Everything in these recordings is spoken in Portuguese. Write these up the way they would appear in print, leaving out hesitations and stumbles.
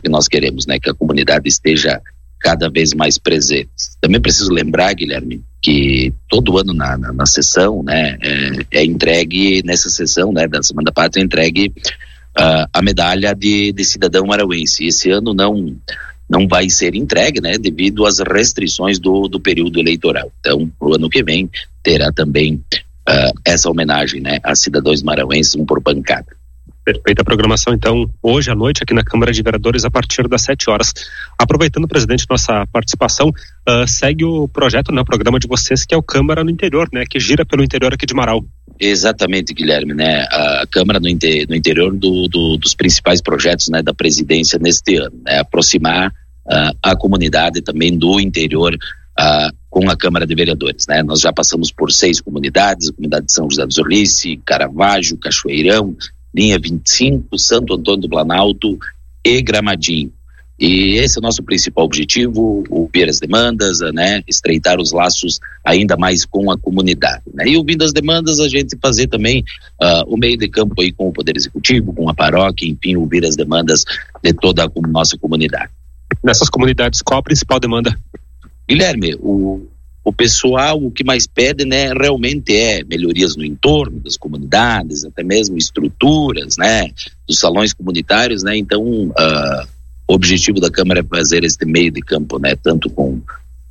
isso que nós queremos, né? Que a comunidade esteja cada vez mais presente. Também preciso lembrar, Guilherme, que todo ano na sessão, né, é entregue, nessa sessão, né, da Semana da Pátria, é entregue a medalha de cidadão marauense. Esse ano não vai ser entregue, né, devido às restrições do período eleitoral. Então, pro ano que vem, terá também essa homenagem, né, a cidadãos marauenses, por bancada. Perfeita programação, então, hoje à noite aqui na Câmara de Vereadores a partir das 7 horas. Aproveitando, presidente, nossa participação, segue o projeto, né, o programa de vocês, que é o Câmara no Interior, né, que gira pelo interior aqui de Marau. Exatamente, Guilherme, né, a Câmara no interior dos principais projetos, né, da presidência neste ano, né, aproximar a comunidade também do interior com a Câmara de Vereadores, né. Nós já passamos por 6 comunidades, a comunidade de São José dos Orlice, Caravaggio, Cachoeirão, Linha 25, Santo Antônio do Planalto e Gramadinho. E esse é o nosso principal objetivo, ouvir as demandas, né, estreitar os laços ainda mais com a comunidade, né, e ouvindo as demandas a gente fazer também o meio de campo aí com o Poder Executivo, com a paróquia, enfim, ouvir as demandas de toda a nossa comunidade. Nessas comunidades, qual a principal demanda? Guilherme, o pessoal, o que mais pede, né, realmente é melhorias no entorno das comunidades, até mesmo estruturas, né, dos salões comunitários, né. Então, o objetivo da Câmara é fazer este meio de campo, né, tanto com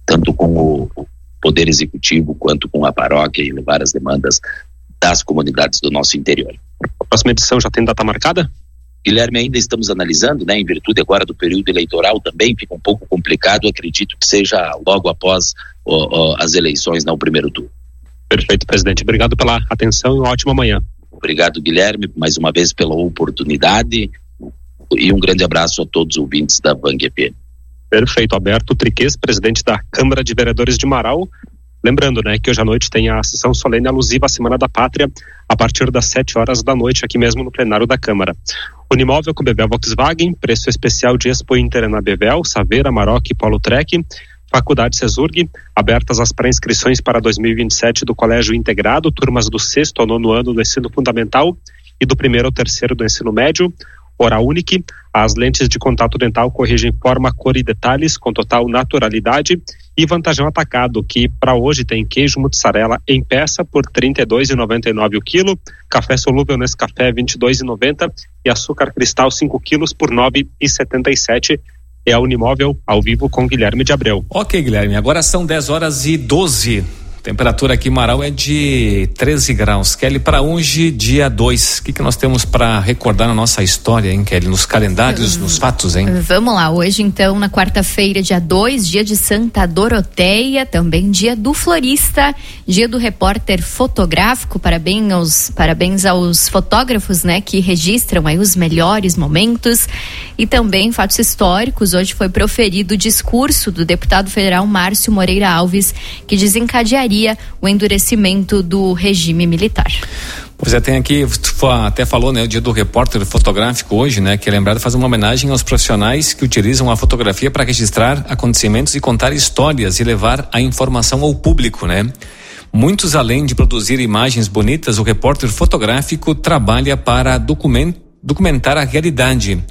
o Poder Executivo quanto com a paróquia, e levar as demandas das comunidades do nosso interior. A próxima edição já tem data marcada? Guilherme, ainda estamos analisando, né, em virtude agora do período eleitoral também fica um pouco complicado, acredito que seja logo após as eleições, no primeiro turno. Perfeito, presidente, obrigado pela atenção e uma ótima manhã. Obrigado, Guilherme, mais uma vez pela oportunidade e um grande abraço a todos os ouvintes da Bang FM. Perfeito, Alberto Triquez, presidente da Câmara de Vereadores de Marau. Lembrando, né, que hoje à noite tem a sessão solene alusiva à Semana da Pátria, a partir das 7 horas da noite, aqui mesmo no plenário da Câmara. Unimóvel com Bebel Volkswagen, preço especial de Expo Inter na Bebel, Saveira, Maroc e Polo Trek. Faculdade Cesurg, abertas as pré-inscrições para 2027 do Colégio Integrado, turmas do 6º ao 9º ano do ensino fundamental e do 1º ao 3º do ensino médio. Oral Unique, as lentes de contato dental corrigem forma, cor e detalhes com total naturalidade. E Vantajão Atacado, que para hoje tem queijo mussarela em peça por R$ 32,99 o quilo, café solúvel Nescafé R$ 22,90 e açúcar cristal 5 quilos por R$ 9,77. É a Unimóvel ao vivo com Guilherme de Abreu. Ok, Guilherme, agora são 10h12. Temperatura aqui em Marau é de 13 graus. Kelly, para hoje, dia 2, o que nós temos para recordar na nossa história, hein, Kelly? Nos calendários, nos fatos, hein? Vamos lá, hoje então, na quarta-feira, dia 2, dia de Santa Doroteia, também dia do florista, dia do repórter fotográfico, parabéns aos fotógrafos, né, que registram aí os melhores momentos, e também fatos históricos. Hoje foi proferido o discurso do deputado federal Márcio Moreira Alves, que desencadearia o endurecimento do regime militar. Pois é, tem aqui, até falou, né, o dia do repórter fotográfico hoje, né, que é lembrado fazer uma homenagem aos profissionais que utilizam a fotografia para registrar acontecimentos e contar histórias e levar a informação ao público, né? Muitos, além de produzir imagens bonitas, o repórter fotográfico trabalha para documentar a realidade.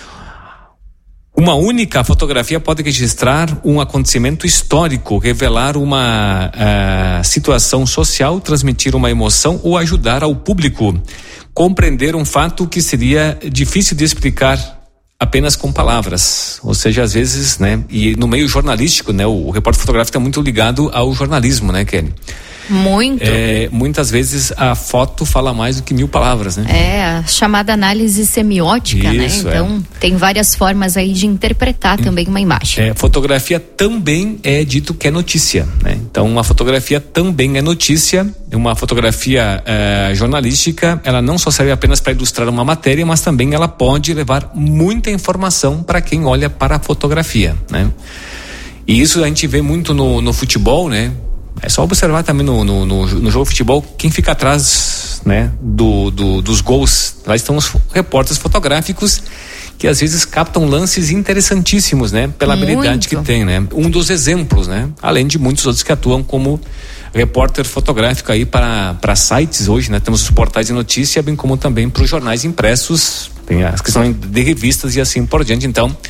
Uma única fotografia pode registrar um acontecimento histórico, revelar uma situação social, transmitir uma emoção ou ajudar ao público compreender um fato que seria difícil de explicar apenas com palavras. Ou seja, às vezes, né, e no meio jornalístico, né, o repórter fotográfico está muito ligado ao jornalismo, né, Kelly? Muito. Muitas vezes a foto fala mais do que 1000 palavras, né? É, a chamada análise semiótica, isso, né? Então, tem várias formas aí de interpretar também uma imagem. Fotografia também é dito que é notícia, né? Então, uma fotografia também é notícia. Uma fotografia jornalística, ela não só serve apenas para ilustrar uma matéria, mas também ela pode levar muita informação para quem olha para a fotografia, né? E isso a gente vê muito no futebol, né? É só observar também no jogo de futebol quem fica atrás, né, dos gols. Lá estão os repórteres fotográficos que às vezes captam lances interessantíssimos, né, pela habilidade que tem, né. Um dos exemplos, né, além de muitos outros que atuam como repórter fotográfico aí para sites hoje, né. Temos os portais de notícia, bem como também para os jornais impressos, tem as questões de revistas e assim por diante. Então,